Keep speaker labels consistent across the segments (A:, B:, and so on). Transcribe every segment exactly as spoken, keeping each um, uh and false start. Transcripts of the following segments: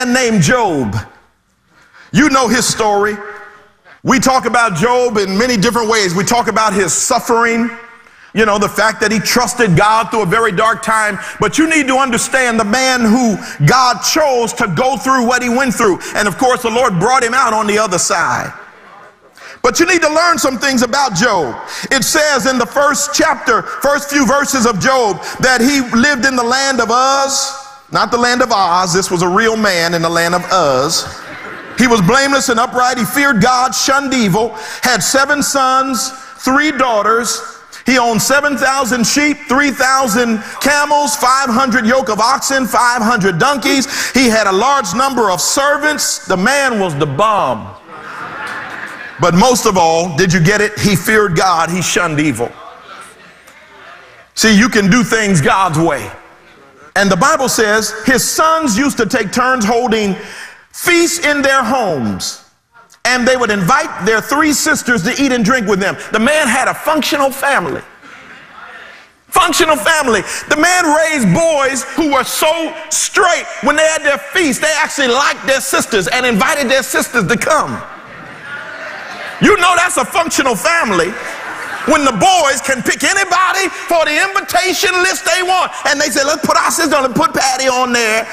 A: named Job. You know his story. We talk about Job in many different ways. We talk about his suffering, you know, the fact that he trusted God through a very dark time. But you need to understand the man who God chose to go through what he went through. And of course, the Lord brought him out on the other side. But you need to learn some things about Job. It says in the first chapter, first few verses of Job, that he lived in the land of Uz, not the land of Oz. This was a real man in the land of Uz. He was blameless and upright. He feared God, shunned evil, had seven sons, three daughters. He owned seven thousand sheep, three thousand camels, five hundred yoke of oxen, five hundred donkeys. He had a large number of servants. The man was the bomb. But most of all, did you get it? He feared God. He shunned evil. See, you can do things God's way. And the Bible says his sons used to take turns holding feasts in their homes, and they would invite their three sisters to eat and drink with them. The man had a functional family. Functional family. The man raised boys who were so straight when they had their feast, they actually liked their sisters and invited their sisters to come. You know that's a functional family when the boys can pick anybody for the invitation list they want. And they say, let's put our sister on and put Patty on there.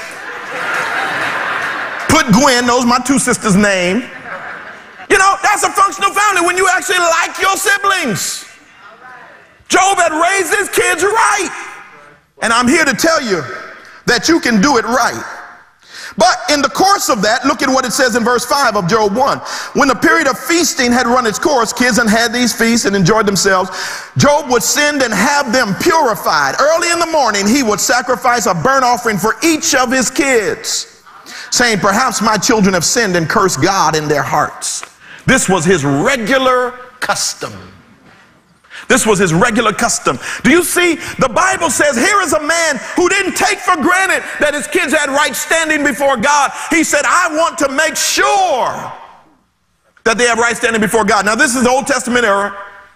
A: Put Gwen, those my two sisters' name. You know, that's a functional family when you actually like your siblings. Job had raised his kids right. And I'm here to tell you that you can do it right. But in the course of that, look at what it says in verse five of Job one. When the period of feasting had run its course, kids and had these feasts and enjoyed themselves, Job would send and have them purified. Early in the morning, he would sacrifice a burnt offering for each of his kids, saying, perhaps my children have sinned and cursed God in their hearts. This was his regular custom. This was his regular custom. Do you see? The Bible says here is a man who didn't take for granted that his kids had right standing before God. He said, I want to make sure that they have right standing before God. Now, this is the Old Testament era,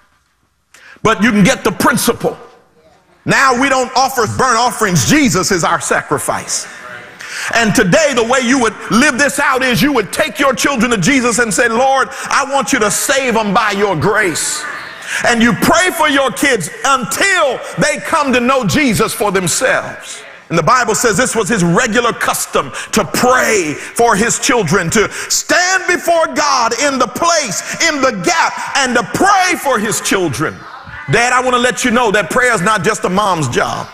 A: but you can get the principle. Now we don't offer burnt offerings. Jesus is our sacrifice. And today, the way you would live this out is you would take your children to Jesus and say, Lord, I want you to save them by your grace. And you pray for your kids until they come to know Jesus for themselves. And the Bible says this was his regular custom to pray for his children, to stand before God in the place, in the gap, and to pray for his children. Dad, I want to let you know that prayer is not just a mom's job.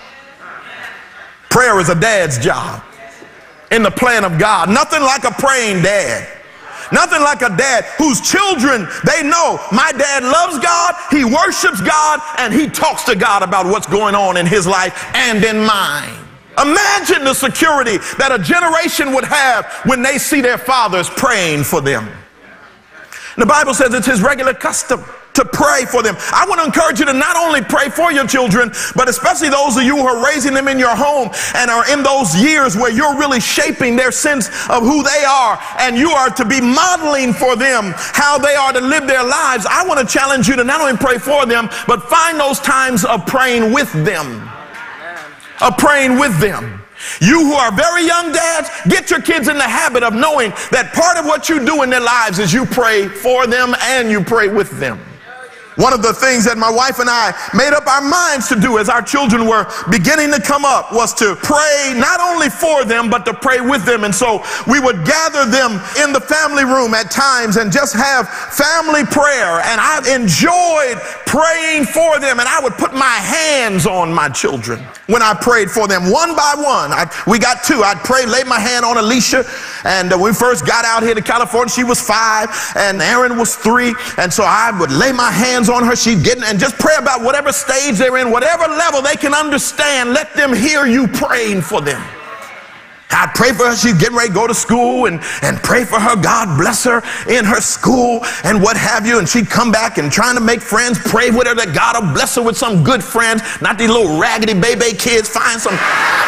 A: Prayer is a dad's job in the plan of God. Nothing like a praying dad. Nothing like a dad whose children, they know my dad loves God, he worships God, and he talks to God about what's going on in his life and in mine. Imagine the security that a generation would have when they see their fathers praying for them. And the Bible says it's his regular custom to pray for them. I want to encourage you to not only pray for your children, but especially those of you who are raising them in your home and are in those years where you're really shaping their sense of who they are, and you are to be modeling for them how they are to live their lives. I want to challenge you to not only pray for them, but find those times of praying with them. Of praying with them. You who are very young dads, get your kids in the habit of knowing that part of what you do in their lives is you pray for them and you pray with them. One of the things that my wife and I made up our minds to do as our children were beginning to come up was to pray not only for them, but to pray with them. And so we would gather them in the family room at times and just have family prayer. And I enjoyed praying for them. And I would put my hands on my children when I prayed for them one by one. I, we got two. I'd pray, lay my hand on Alicia. And uh, when we first got out here to California, she was five and Aaron was three. And so I would lay my hands on her, she'd get in and just pray about whatever stage they're in, whatever level they can understand. Let them hear you praying for them. I'd pray for her. She's getting ready to go to school and, and pray for her. God bless her in her school and what have you. And she'd come back and trying to make friends, pray with her that God will bless her with some good friends, not these little raggedy baby kids. Find some.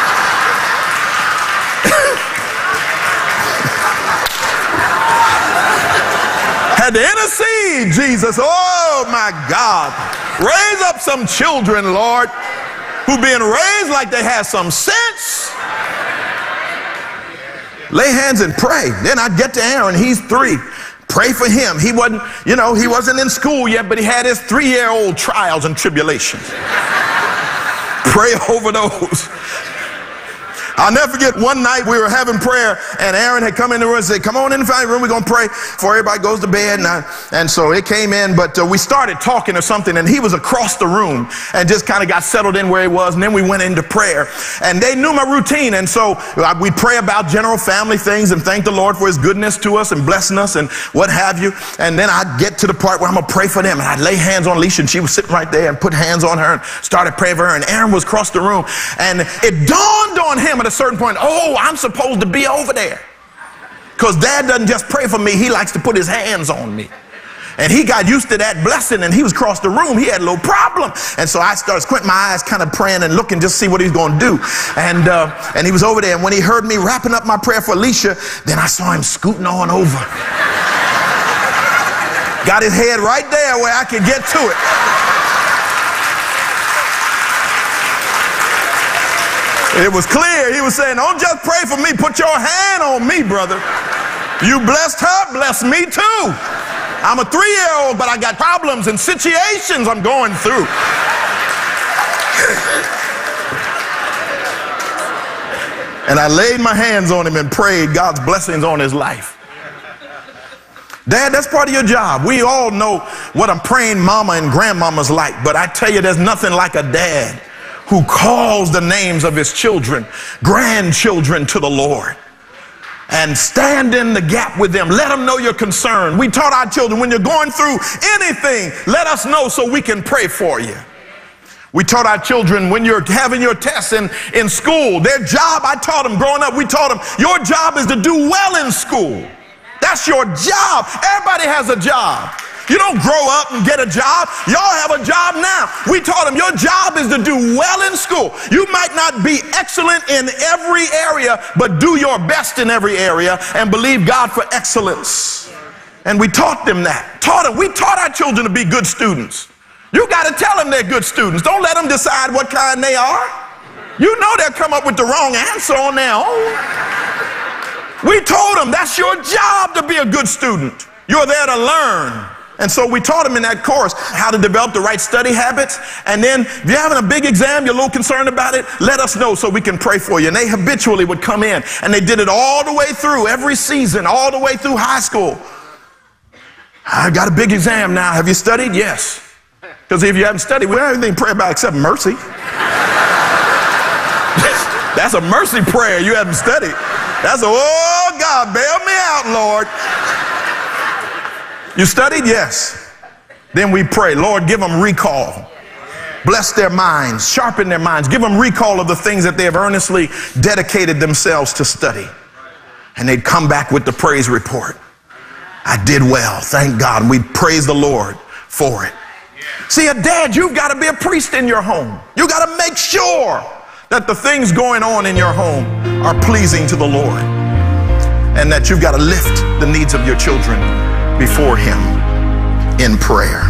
A: Had to intercede, Jesus. Oh, my God. Raise up some children, Lord, who being raised like they have some sense. Lay hands and pray. Then I'd get to Aaron. He's three. Pray for him. He wasn't, you know, he wasn't in school yet, but he had his three-year-old trials and tribulations. Pray over those. I'll never forget one night we were having prayer and Aaron had come in the room and said, come on in the family room, we're going to pray before everybody goes to bed. And, I, and so it came in, but uh, we started talking or something and he was across the room and just kind of got settled in where he was. And then we went into prayer and they knew my routine. And so uh, we pray about general family things and thank the Lord for his goodness to us and blessing us and what have you. And then I'd get to the part where I'm going to pray for them. And I'd lay hands on Alicia and she was sitting right there and put hands on her and started praying for her. And Aaron was across the room and it dawned on him at a certain point, oh, I'm supposed to be over there. Because Dad doesn't just pray for me, he likes to put his hands on me. And he got used to that blessing and he was across the room. He had a little problem. And so I started squinting my eyes, kind of praying and looking just to see what he was going to do. And, uh, and he was over there. And when he heard me wrapping up my prayer for Alicia, then I saw him scooting on over. Got his head right there where I could get to it. It was clear. He was saying, don't just pray for me. Put your hand on me, brother. You blessed her, bless me too. I'm a three-year-old, but I got problems and situations I'm going through. And I laid my hands on him and prayed God's blessings on his life. Dad, that's part of your job. We all know what a praying mama and grandmama's like, but I tell you, there's nothing like a dad who calls the names of his children, grandchildren to the Lord and stand in the gap with them. Let them know you're concerned. We taught our children, when you're going through anything, let us know so we can pray for you. We taught our children when you're having your tests in, in school, their job, I taught them growing up, we taught them, your job is to do well in school. That's your job. Everybody has a job. You don't grow up and get a job. Y'all have a job now. We taught them your job is to do well in school. You might not be excellent in every area, but do your best in every area and believe God for excellence. And we taught them that. Taught them. We taught our children to be good students. You got to tell them they're good students. Don't let them decide what kind they are. You know they'll come up with the wrong answer on their own. We told them that's your job to be a good student. You're there to learn. And so we taught them in that course how to develop the right study habits. And then if you're having a big exam, you're a little concerned about it, let us know so we can pray for you. And they habitually would come in and they did it all the way through every season, all the way through high school. I've got a big exam now. Have you studied? Yes. Because if you haven't studied, we don't have anything to pray about except mercy. That's a mercy prayer. You haven't studied. That's a, oh God, bail me out, Lord. You studied? Yes. Then we pray, Lord, give them recall. Bless their minds, sharpen their minds, give them recall of the things that they have earnestly dedicated themselves to study. And they'd come back with the praise report. I did well, thank God. And we praise the Lord for it. See, a dad, you've got to be a priest in your home. You got to make sure that the things going on in your home are pleasing to the Lord and that you've got to lift the needs of your children before him in prayer.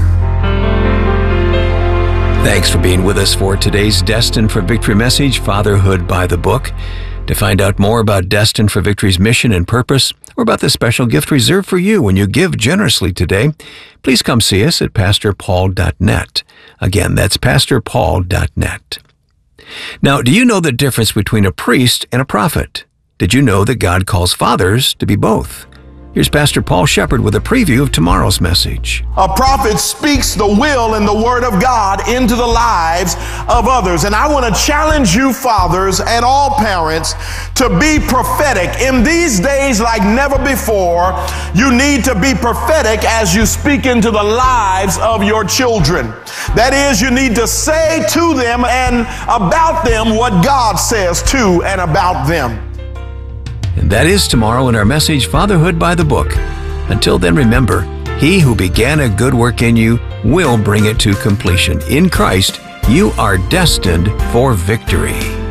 B: Thanks for being with us for today's Destined for Victory message, Fatherhood by the Book. To find out more about Destined for Victory's mission and purpose, or about the special gift reserved for you when you give generously today, please come see us at pastor paul dot net. Again, that's pastor paul dot net. Now, do you know the difference between a priest and a prophet? Did you know that God calls fathers to be both? Here's Pastor Paul Shepherd with a preview of tomorrow's message.
A: A prophet speaks the will and the word of God into the lives of others. And I want to challenge you, fathers and all parents, to be prophetic. In these days like never before, you need to be prophetic as you speak into the lives of your children. That is, you need to say to them and about them what God says to and about them.
B: And that is tomorrow in our message, Fatherhood by the Book. Until then, remember, he who began a good work in you will bring it to completion. In Christ, you are destined for victory.